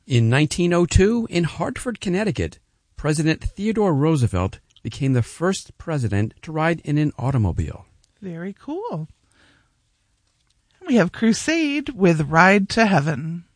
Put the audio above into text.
In 1902, in Hartford, Connecticut, President Theodore Roosevelt became the first president to ride in an automobile. Very cool. We have Crusade with Ride to Heaven.